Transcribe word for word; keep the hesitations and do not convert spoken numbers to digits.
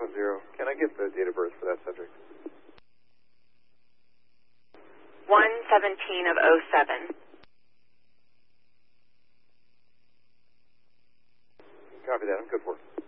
one zero. Can I get the date of birth for that subject? one seventeen of oh seven. Copy that. I'm good for it.